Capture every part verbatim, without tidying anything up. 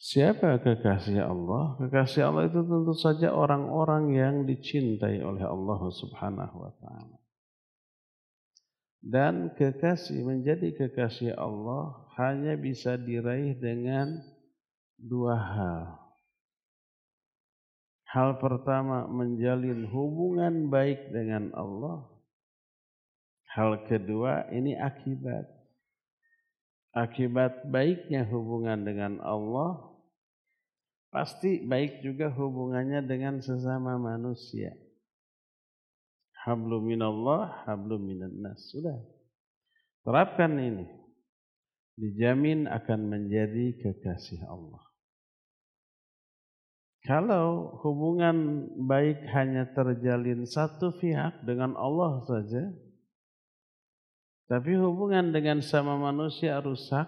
Siapa kekasih Allah? Kekasih Allah itu tentu saja orang-orang yang dicintai oleh Allah Subhanahu wa taala. Dan kekasih menjadi kekasih Allah hanya bisa diraih dengan dua hal. Hal pertama, menjalin hubungan baik dengan Allah. Hal kedua, ini akibat. Akibat baiknya hubungan dengan Allah, pasti baik juga hubungannya dengan sesama manusia. Hablum minallah, hablum minan nas. Sudah. Terapkan ini. Dijamin akan menjadi kekasih Allah. Kalau hubungan baik hanya terjalin satu pihak dengan Allah saja, tapi hubungan dengan sama manusia rusak,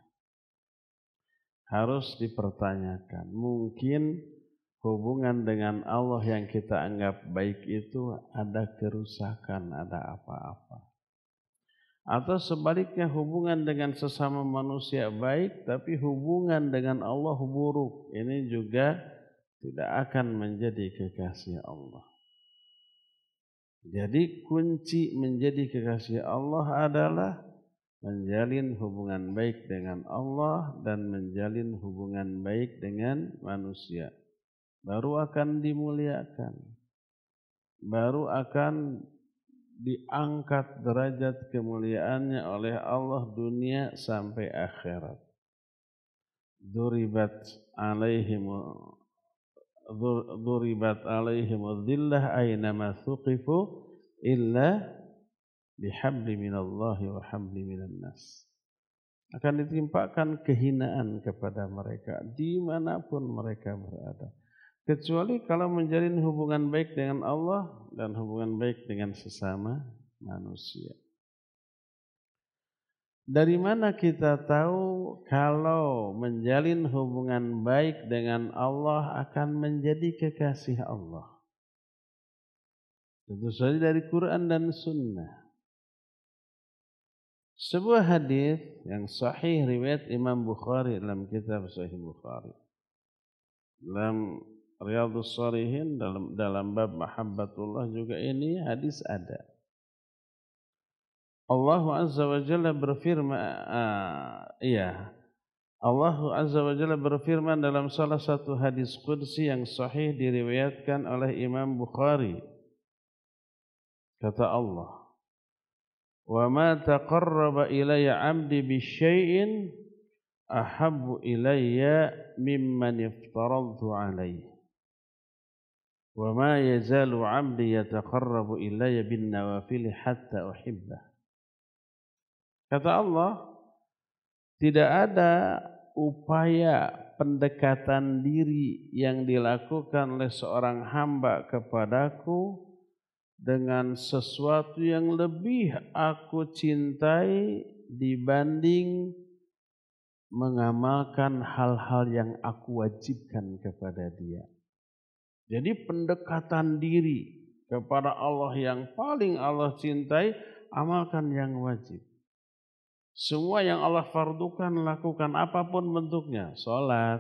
harus dipertanyakan. Mungkin hubungan dengan Allah yang kita anggap baik itu ada kerusakan, ada apa-apa. Atau sebaliknya hubungan dengan sesama manusia baik, tapi hubungan dengan Allah buruk. Ini juga tidak akan menjadi kekasih Allah. Jadi kunci menjadi kekasih Allah adalah menjalin hubungan baik dengan Allah dan menjalin hubungan baik dengan manusia. Baru akan dimuliakan. Baru akan diangkat derajat kemuliaannya oleh Allah dunia sampai akhirat. Duribat alaihim duribat alaihim dhillah aynama thuqifu illa bihabli minallahi wa habli minan nas. Akan ditimpakan kehinaan kepada mereka dimanapun mereka berada. Kecuali kalau menjalin hubungan baik dengan Allah dan hubungan baik dengan sesama manusia. Dari mana kita tahu kalau menjalin hubungan baik dengan Allah akan menjadi kekasih Allah? Tentu saja dari Quran dan Sunnah. Sebuah hadis yang sahih riwayat Imam Bukhari dalam kitab Sahih Bukhari. Dalam Riyadhus Shalihin dalam dalam bab mahabbatullah juga ini hadis ada. Allah Azza wa Jalla berfirman uh, iya. Allah Azza wa Jalla berfirman dalam salah satu hadis qudsi yang sahih diriwayatkan oleh Imam Bukhari. Kata Allah, "Wa ma taqarraba ilayya 'abdi bisyai'in ahabbu ilayya mimman iftaradtu 'alaihi." Wa ma yazalu 'abdi yataqarrabu ilayya bin nawafil hatta uhibbah. Kata Allah, tidak ada upaya pendekatan diri yang dilakukan oleh seorang hamba kepadaku dengan sesuatu yang lebih aku cintai dibanding mengamalkan hal-hal yang aku wajibkan kepada dia. Jadi pendekatan diri kepada Allah yang paling Allah cintai, amalkan yang wajib. Semua yang Allah fardukan, lakukan apapun bentuknya. Salat,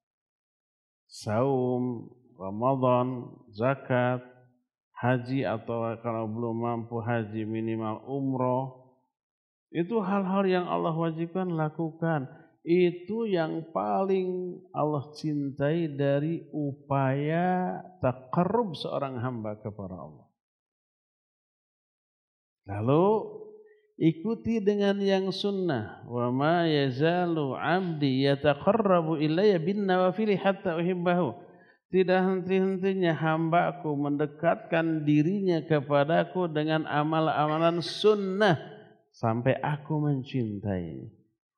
saum, Ramadan, zakat, haji atau kalau belum mampu haji minimal umroh. Itu hal-hal yang Allah wajibkan, lakukan. Itu yang paling Allah cintai dari upaya taqarrub seorang hamba kepada Allah. Lalu ikuti dengan yang sunnah. Wa ma yazalu 'abdi yataqarrabu ilayya bin nawafil hatta uhibbahu. Tidak henti-hentinya hambaku mendekatkan dirinya kepadaku dengan amal-amalan sunnah sampai aku mencintainya.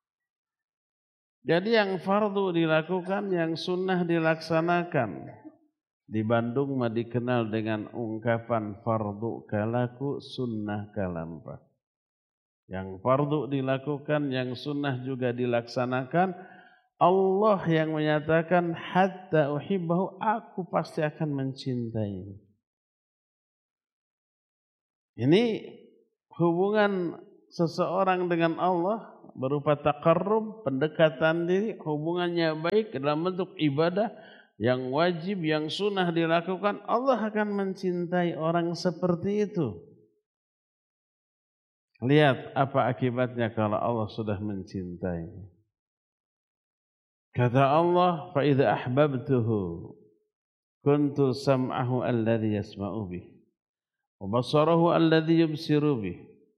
Jadi yang fardu dilakukan, yang sunnah dilaksanakan. Di Bandung mah dikenal dengan ungkapan fardu kalaku, sunnah kalampa. Yang fardu dilakukan, yang sunnah juga dilaksanakan. Allah yang menyatakan hatta uhibbahu, aku pasti akan mencintai. Ini hubungan seseorang dengan Allah berupa taqarrub, pendekatan diri, hubungannya baik dalam bentuk ibadah yang wajib, yang sunnah dilakukan, Allah akan mencintai orang seperti itu. Lihat apa akibatnya kalau Allah sudah mencintai. Kata Allah, fa idza ahbabtuhu kuntu sam'ahu alladhi yasma'u bih wa basarahu alladhi yubsiru bih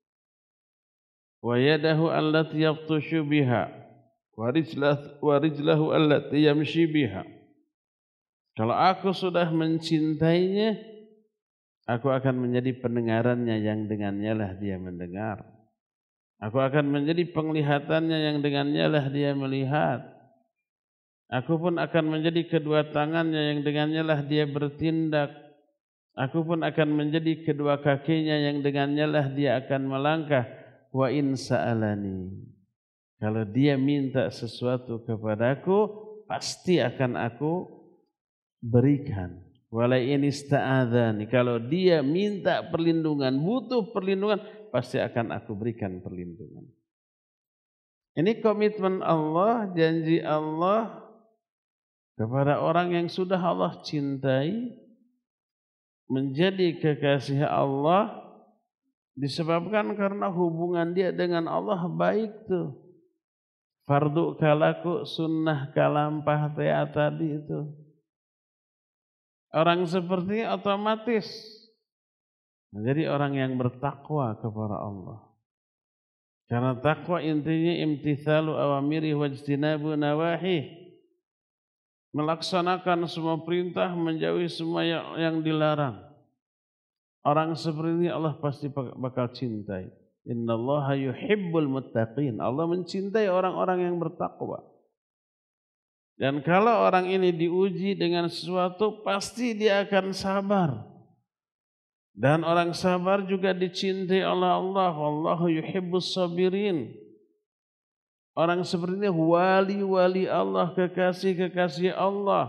wa yadahu allati yabtashu biha wa rijlahu wa rijlahu allati yamshi biha. Kalau aku sudah mencintainya, aku akan menjadi pendengarannya yang dengannya lah dia mendengar. Aku akan menjadi penglihatannya yang dengannya lah dia melihat. Aku pun akan menjadi kedua tangannya yang dengannya lah dia bertindak. Aku pun akan menjadi kedua kakinya yang dengannya lah dia akan melangkah. Wa in sa'alani, kalau dia minta sesuatu kepadaku, pasti akan aku berikan. Wala in ista'adzani, kalau dia minta perlindungan, butuh perlindungan, pasti akan aku berikan perlindungan. Ini komitmen Allah, janji Allah kepada orang yang sudah Allah cintai, menjadi kekasih Allah disebabkan karena hubungan dia dengan Allah baik tuh. Fardu kalaku, sunnah kalampah tea tadi itu. Orang seperti ini otomatis menjadi orang yang bertakwa kepada Allah. Karena takwa intinya imtithalu awamiri wajtinabu nawahi. Melaksanakan semua perintah, menjauhi semua yang, yang dilarang. Orang seperti ini Allah pasti bakal cintai. Innallaha yuhibbul muttaqin. Allah mencintai orang-orang yang bertakwa. Dan kalau orang ini diuji dengan sesuatu, pasti dia akan sabar. Dan orang sabar juga dicintai oleh Allah. Wallahu yuhibbus sabirin. Orang seperti ini wali-wali Allah, kekasih-kekasih Allah.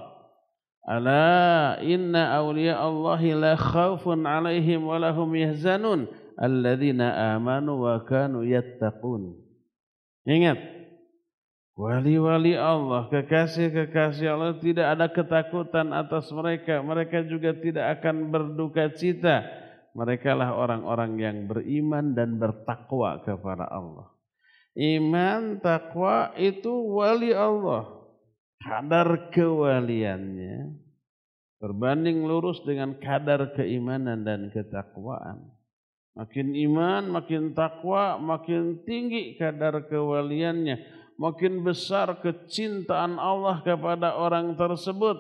Ala inna awliya Allahi la khawfun alaihim wa lahum yahzanun alladzina amanu wa kanu yattaqun. Ingat, wali-wali Allah, kekasih-kekasih Allah, tidak ada ketakutan atas mereka. Mereka juga tidak akan berduka cita. Mereka lah orang-orang yang beriman dan bertakwa kepada Allah. Iman, takwa itu wali Allah. Kadar kewaliannya berbanding lurus dengan kadar keimanan dan ketakwaan. Makin iman, makin takwa, makin tinggi kadar kewaliannya. Makin besar kecintaan Allah kepada orang tersebut.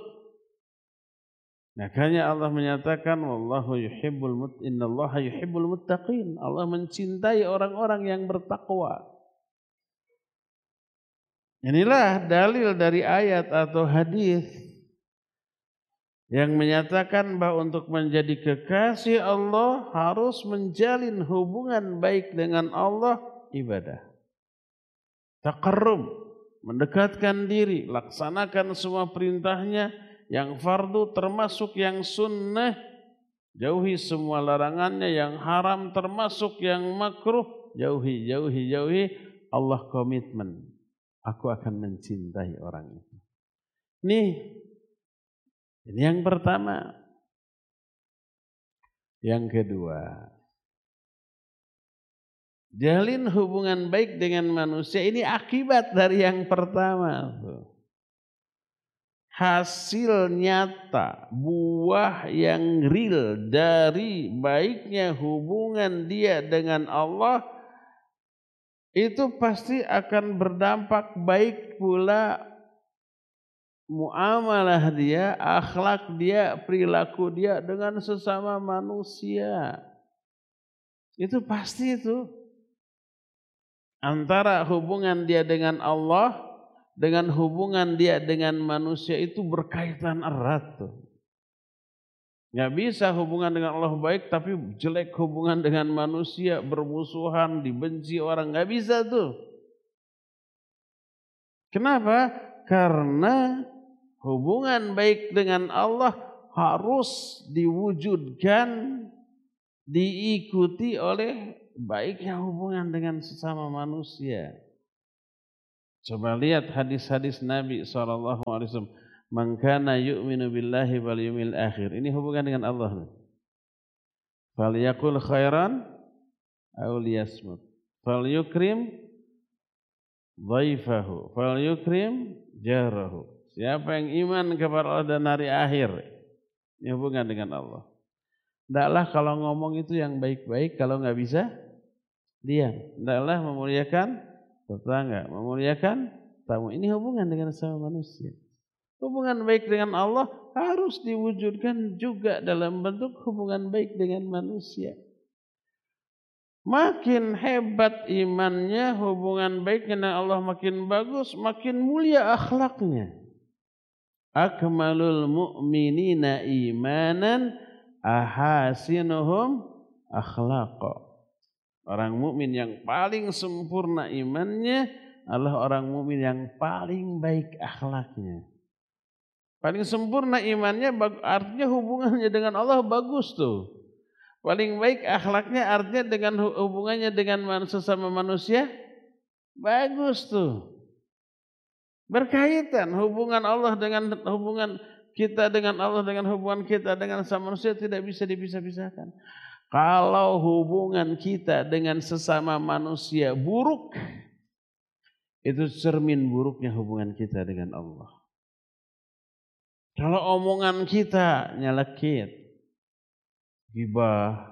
Makanya Allah menyatakan wallahu yuhibbul mut innallaha yuhibbul muttaqin. Allah mencintai orang-orang yang bertakwa. Inilah dalil dari ayat atau hadis yang menyatakan bahwa untuk menjadi kekasih Allah harus menjalin hubungan baik dengan Allah, ibadah. Taqarrub, mendekatkan diri, laksanakan semua perintahnya yang fardu termasuk yang sunnah, jauhi semua larangannya yang haram termasuk yang makruh, jauhi, jauhi, jauhi. Allah komitmen. Aku akan mencintai orang itu. Nih, ini yang pertama. Yang kedua, jalin hubungan baik dengan manusia. Ini akibat dari yang pertama. Hasil nyata, buah yang real dari baiknya hubungan dia dengan Allah, itu pasti akan berdampak baik pula muamalah dia, akhlak dia, perilaku dia dengan sesama manusia. Itu pasti itu. Antara hubungan dia dengan Allah, dengan hubungan dia dengan manusia itu berkaitan erat tuh. Nggak bisa hubungan dengan Allah baik tapi jelek hubungan dengan manusia, bermusuhan, dibenci orang, nggak bisa tuh. Kenapa? Karena hubungan baik dengan Allah harus diwujudkan, diikuti oleh baiknya hubungan dengan sesama manusia. Coba lihat hadis-hadis Nabi shallallahu alaihi wasallam. Man kana yu'minu billahi wal yawmil akhir. Ini hubungan dengan Allah. Falyaqul khairan aw liyasmut. Falyukrim dhaifahu. Falyukrim jarahu. Siapa yang iman kepada Allah dan hari akhir, ini hubungan dengan Allah. Tidaklah kalau ngomong itu yang baik-baik, kalau nggak bisa diam. Tidaklah memuliakan tetangga, memuliakan tamu. Ini hubungan dengan sama manusia. Hubungan baik dengan Allah harus diwujudkan juga dalam bentuk hubungan baik dengan manusia. Makin hebat imannya, hubungan baik dengan Allah makin bagus, makin mulia akhlaknya. Akmalul mu'minina imanan ahasinuhum akhlaqa. Orang mukmin yang paling sempurna imannya adalah orang mukmin yang paling baik akhlaknya. Paling sempurna imannya artinya hubungannya dengan Allah bagus tuh. Paling baik akhlaknya artinya dengan hubungannya dengan sesama manusia bagus tuh. Berkaitan hubungan Allah dengan hubungan kita dengan Allah dengan hubungan kita dengan sesama manusia tidak bisa dipisah-pisahkan. Kalau hubungan kita dengan sesama manusia buruk, itu cermin buruknya hubungan kita dengan Allah. Kalau omongan kita nyelekit, gibah,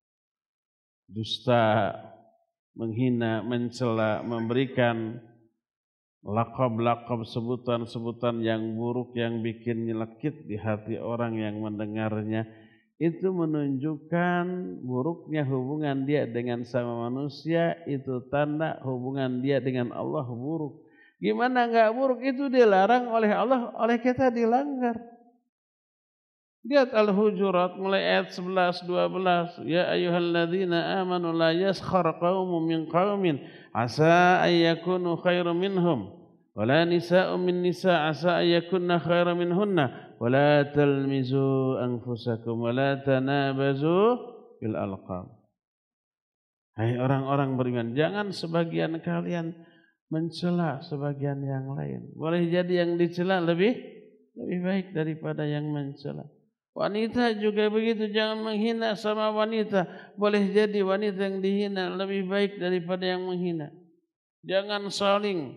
dusta, menghina, mencela, memberikan lakab-lakab sebutan-sebutan yang buruk yang bikin nyelekit di hati orang yang mendengarnya, itu menunjukkan buruknya hubungan dia dengan sama manusia, itu tanda hubungan dia dengan Allah buruk. Gimana enggak buruk? Itu dilarang oleh Allah, oleh kita dilanggar. Lihat Al-Hujurat mulai ayat sebelas dua belas. Ya ayyuhalladzina amanu la yaskhar qaumun min qaumin asa ayyakunu khairum minhum wala nisa'un min nisa' asa ayyakunna khairum minhunna wala talmizu anfusakum wala tanabazu bil alqab. Hai orang-orang beriman, jangan sebagian kalian mencela sebagian yang lain. Boleh jadi yang dicela lebih lebih baik daripada yang mencela. Wanita juga begitu, jangan menghina sama wanita. Boleh jadi wanita yang dihina lebih baik daripada yang menghina. Jangan saling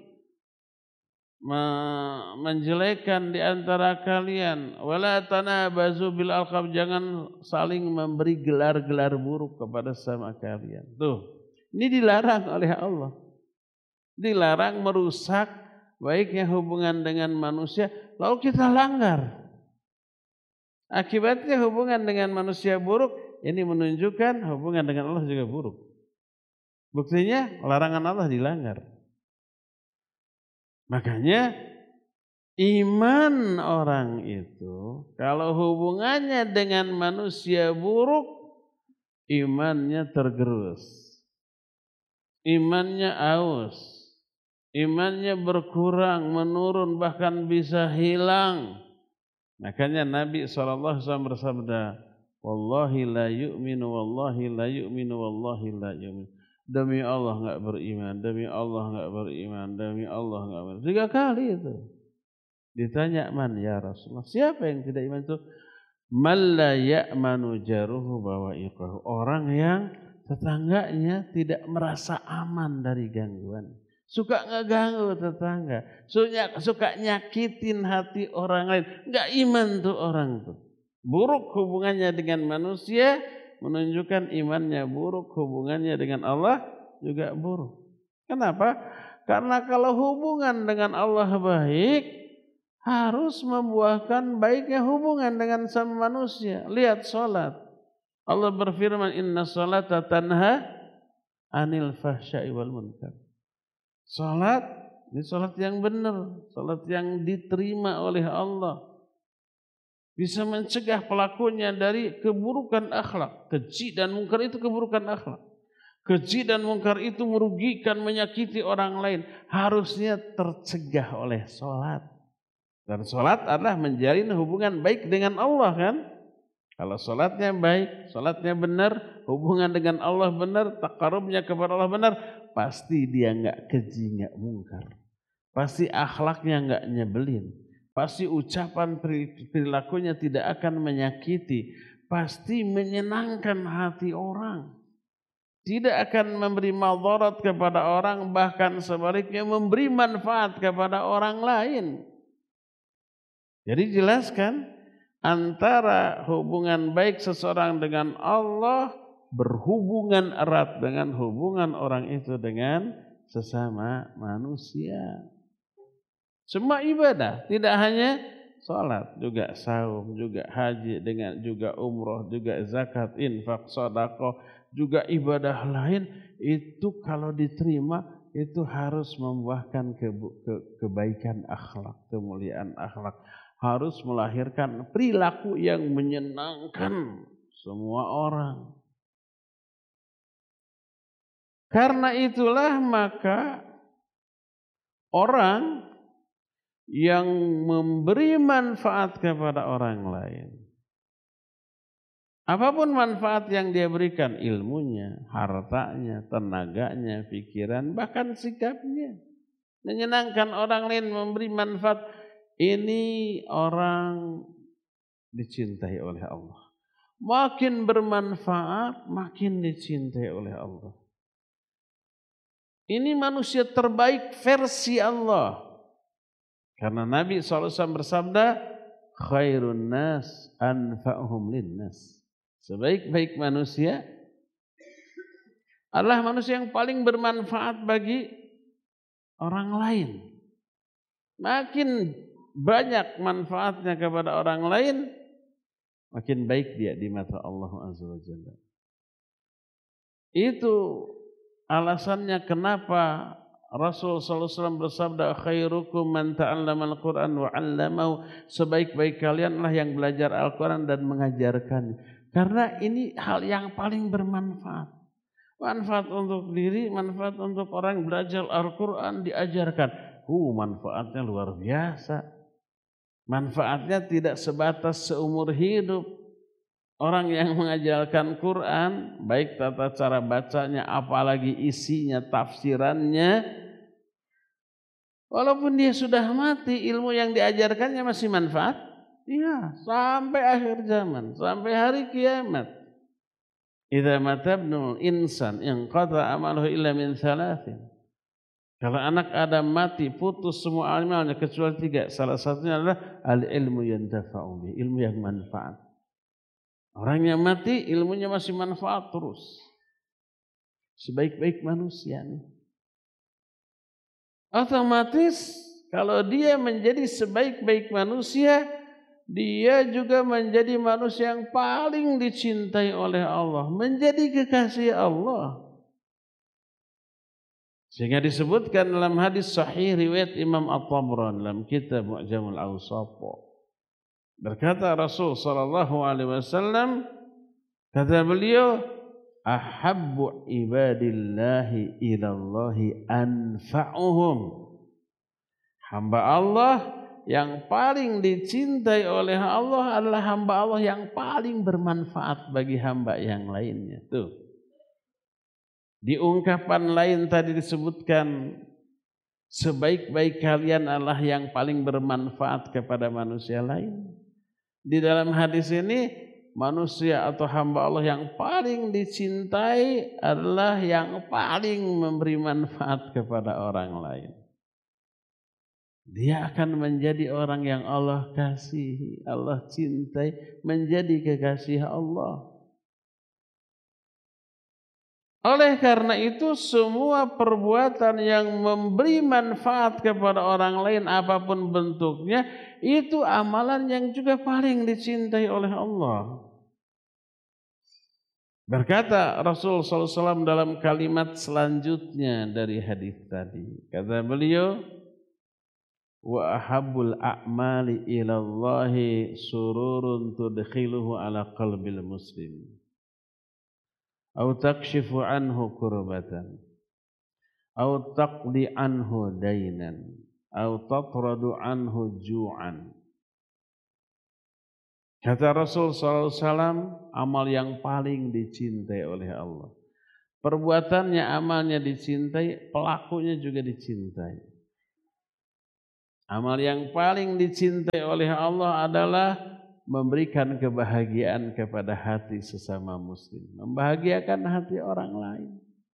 menjelekan di antara kalian. Wala tanabazu bil alqab, jangan saling memberi gelar-gelar buruk kepada sama kalian. Tuh, ini dilarang oleh Allah. Dilarang merusak baiknya hubungan dengan manusia, lalu kita langgar. Akibatnya hubungan dengan manusia buruk, ini menunjukkan hubungan dengan Allah juga buruk. Buktinya larangan Allah dilanggar. Makanya iman orang itu kalau hubungannya dengan manusia buruk, imannya tergerus, imannya aus, imannya berkurang, menurun, bahkan bisa hilang. Makanya Nabi shallallahu alaihi wasallam bersabda, Wallahi la yu'minu, wallahi la yu'minu, wallahi la yu'minu. Demi Allah enggak beriman, demi Allah enggak beriman, demi Allah enggak beriman. Tiga kali itu. Ditanya, man ya Rasulullah, siapa yang tidak iman itu? Man la ya'manu jaruhu bawa'iqahu. Orang yang tetangganya tidak merasa aman dari gangguan. Suka ngeganggu tetangga, suka, suka nyakitin hati orang lain. Enggak iman tuh orang tuh. Buruk hubungannya dengan manusia, menunjukkan imannya buruk, hubungannya dengan Allah juga buruk. Kenapa? Karena kalau hubungan dengan Allah baik, harus membuahkan baiknya hubungan dengan sama manusia. Lihat salat. Allah berfirman, inna salata tanha anil fahsya'i wal munkar. Salat, ini salat yang benar, salat yang diterima oleh Allah. Bisa mencegah pelakunya dari keburukan akhlak. Keji dan mungkar itu keburukan akhlak. Keji dan mungkar itu merugikan, menyakiti orang lain. Harusnya tercegah oleh salat. Dan salat adalah menjalin hubungan baik dengan Allah kan. Kalau sholatnya baik, sholatnya benar, hubungan dengan Allah benar, takarubnya kepada Allah benar, pasti dia nggak keji, nggak mungkar. Pasti akhlaknya nggak nyebelin. Pasti ucapan perilakunya tidak akan menyakiti. Pasti menyenangkan hati orang. Tidak akan memberi madarat kepada orang, bahkan sebaliknya memberi manfaat kepada orang lain. Jadi jelaskan antara hubungan baik seseorang dengan Allah berhubungan erat dengan hubungan orang itu dengan sesama manusia. Semua ibadah, tidak hanya sholat, juga saum, juga haji, dengan juga umroh, juga zakat, infak, sedekah, juga ibadah lain itu kalau diterima itu harus membuahkan ke, ke, kebaikan akhlak, kemuliaan akhlak, harus melahirkan perilaku yang menyenangkan semua orang. Karena itulah maka orang yang memberi manfaat kepada orang lain, apapun manfaat yang dia berikan, ilmunya, hartanya, tenaganya, pikiran, bahkan sikapnya, menyenangkan orang lain, memberi manfaat, ini orang dicintai oleh Allah. Makin bermanfaat, makin dicintai oleh Allah. Ini manusia terbaik versi Allah. Karena Nabi shallallahu alaihi wasallam bersabda, khairun nas anfa'uhum linnas. Sebaik-baik manusia adalah manusia yang paling bermanfaat bagi orang lain. Makin banyak manfaatnya kepada orang lain, makin baik dia di mata Allah Azza wa Jalla. Itu alasannya kenapa Rasul sallallahu alaihi wasallam bersabda, khairukum man ta'allama al-Qur'an wa 'allamahu, sebaik-baik kalianlah yang belajar Al-Qur'an dan mengajarkan. Karena ini hal yang paling bermanfaat. Manfaat untuk diri, manfaat untuk orang belajar Al-Qur'an, diajarkan. Uh, manfaatnya luar biasa. Manfaatnya tidak sebatas seumur hidup. Orang yang mengajarkan Quran, baik tata cara bacanya, apalagi isinya, tafsirannya, walaupun dia sudah mati, ilmu yang diajarkannya masih manfaat. Iya, sampai akhir zaman, sampai hari kiamat. Idza matabnul insan inqata amaluhu illa min thalathin. Kalau anak Adam mati, putus semua amalnya kecuali tiga. Salah satunya adalah al-ilmu yantafa'u bihi, ilmu yang manfaat. Orang yang mati ilmunya masih manfaat terus. Sebaik-baik manusia nih. Otomatis kalau dia menjadi sebaik-baik manusia, dia juga menjadi manusia yang paling dicintai oleh Allah, menjadi kekasih Allah. Sehingga disebutkan dalam hadis sahih riwayat Imam At-Tabrani dalam kitab Mu'jamul Awsat. Berkata Rasul sallallahu alaihi wasallam, kata beliau, ahabbu ibadillahi ilallahi anfa'uhum. Hamba Allah yang paling dicintai oleh Allah adalah hamba Allah yang paling bermanfaat bagi hamba yang lainnya. Tuh. Di ungkapan lain tadi disebutkan, sebaik-baik kalian adalah yang paling bermanfaat kepada manusia lain. Di dalam hadis ini, manusia atau hamba Allah yang paling dicintai adalah yang paling memberi manfaat kepada orang lain. Dia akan menjadi orang yang Allah kasihi, Allah cintai, menjadi kekasih Allah. Oleh karena itu, semua perbuatan yang memberi manfaat kepada orang lain apapun bentuknya, itu amalan yang juga paling dicintai oleh Allah. Berkata Rasul sallallahu alaihi wasallam dalam kalimat selanjutnya dari hadis tadi, kata beliau, wa ahabbul a'mali ilallahi sururun tudkhiluhu ala qalbil muslim, au takshifu anhu kurbatan, au taqdi anhu dainan, au tatradu anhu ju'an. Kata Rasul sallallahu alaihi wasallam, amal yang paling dicintai oleh Allah. Perbuatannya, amalnya dicintai, pelakunya juga dicintai. Amal yang paling dicintai oleh Allah adalah memberikan kebahagiaan kepada hati sesama muslim. Membahagiakan hati orang lain.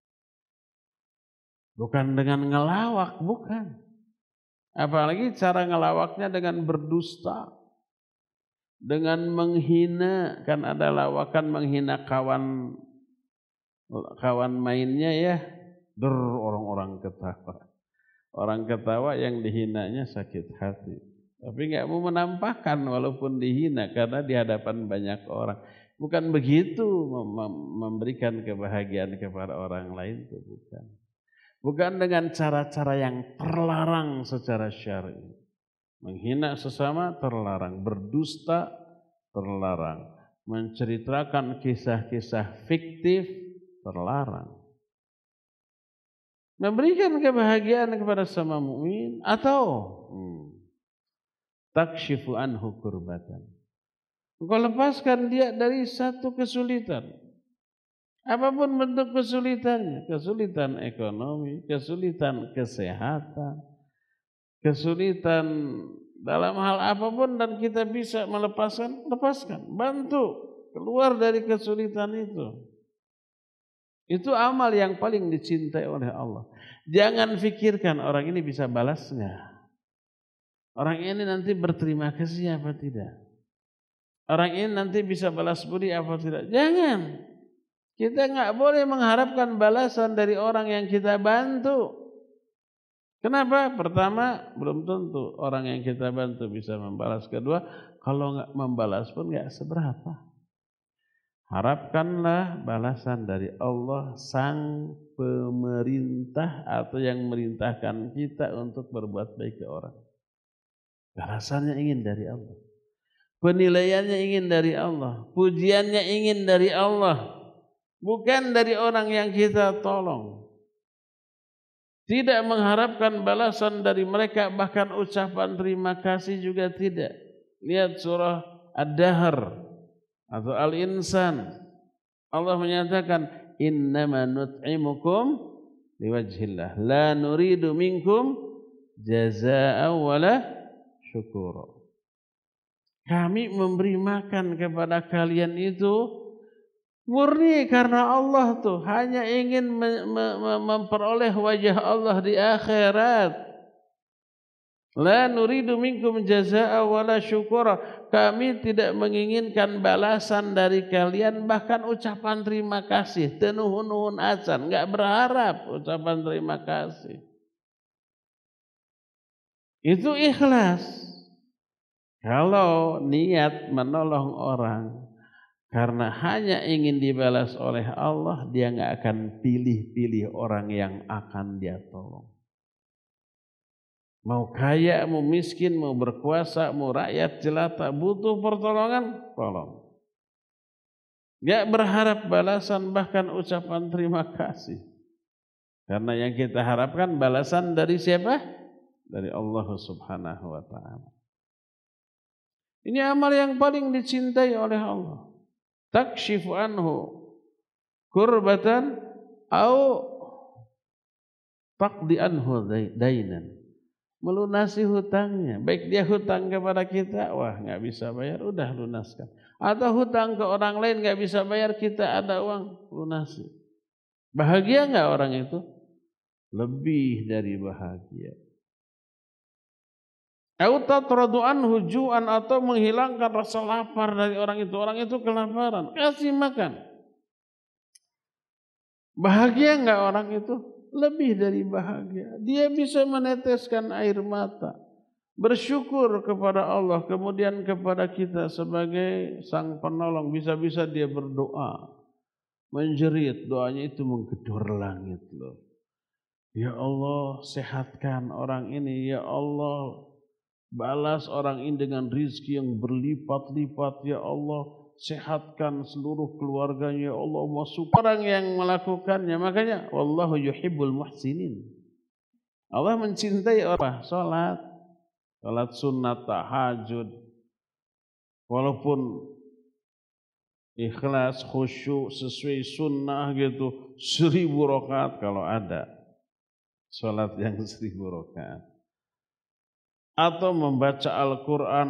Bukan dengan ngelawak, bukan. Apalagi cara ngelawaknya dengan berdusta. Dengan menghina, kan ada lawakan menghina kawan kawan mainnya ya, der orang-orang ketawa. Orang ketawa yang dihinanya sakit hati. Tapi nggak mau menampakkan walaupun dihina karena di hadapan banyak orang. Bukan begitu memberikan kebahagiaan kepada orang lain itu bukan. Bukan dengan cara-cara yang terlarang secara syar'i. Menghina sesama terlarang, berdusta terlarang, menceritakan kisah-kisah fiktif terlarang. Memberikan kebahagiaan kepada sesama mukmin atau hmm, takshifu anhu kurbatan. Engkau lepaskan dia dari satu kesulitan. Apapun bentuk kesulitannya, kesulitan ekonomi, kesulitan kesehatan, kesulitan dalam hal apapun dan kita bisa melepaskan, lepaskan, bantu keluar dari kesulitan itu. Itu amal yang paling dicintai oleh Allah. Jangan fikirkan orang ini bisa balas enggak. Orang ini nanti berterima kasih apa tidak. Orang ini nanti bisa balas budi apa tidak. Jangan. Kita enggak boleh mengharapkan balasan dari orang yang kita bantu. Kenapa? Pertama, belum tentu orang yang kita bantu bisa membalas. Kedua, kalau enggak membalas pun enggak seberapa. Harapkanlah balasan dari Allah sang pemerintah atau yang merintahkan kita untuk berbuat baik ke orang. Balasannya ingin dari Allah. Penilaiannya ingin dari Allah. Pujiannya ingin dari Allah. Bukan dari orang yang kita tolong. Tidak mengharapkan balasan dari mereka, bahkan ucapan terima kasih juga tidak. Lihat surah Ad-Dahr atau Al-Insan. Allah menyatakan, innama nut'imukum liwajhillah, la nuridu minkum jazaa'an wala syukura. Kami memberi makan kepada kalian itu murni karena Allah tuh hanya ingin memperoleh wajah Allah di akhirat. La nuridu minkum jazaa'a wala syukura. Kami tidak menginginkan balasan dari kalian, bahkan ucapan terima kasih, tenuhun-nuhun acan, enggak berharap ucapan terima kasih. Itu ikhlas. Kalau niat menolong orang karena hanya ingin dibalas oleh Allah, dia enggak akan pilih-pilih orang yang akan dia tolong. Mau kaya, mau miskin, mau berkuasa, mau rakyat jelata, butuh pertolongan, tolong. Enggak berharap balasan, bahkan ucapan terima kasih. Karena yang kita harapkan balasan dari siapa? Dari Allah Subhanahu wa ta'ala. Ini amal yang paling dicintai oleh Allah. Takshifu anhu kurbatan au taqdi anhu dainan. Melunasi hutangnya. Baik dia hutang kepada kita, wah enggak bisa bayar, udah lunaskan. Atau hutang ke orang lain enggak bisa bayar, kita ada uang, lunasi. Bahagia enggak orang itu? Lebih dari bahagia. Au tatradu anhu ju'an, atau menghilangkan rasa lapar dari orang itu. Orang itu kelaparan, kasih makan. Bahagia enggak orang itu? Lebih dari bahagia. Dia bisa meneteskan air mata, bersyukur kepada Allah, kemudian kepada kita sebagai sang penolong. Bisa-bisa dia berdoa, menjerit, doanya itu menggedor langit loh. Ya Allah, sehatkan orang ini. Ya Allah, balas orang ini dengan rizki yang berlipat-lipat. Ya Allah, sehatkan seluruh keluarganya. Ya Allah, masuk orang yang melakukannya. Makanya wallahu yuhibbul muhsinin. Allah mencintai orang salat, salat sunat, tahajud, walaupun ikhlas, khusyuk, sesuai sunnah gitu, seribu rakaat kalau ada. Salat yang seribu rakaat. Atau membaca Al-Quran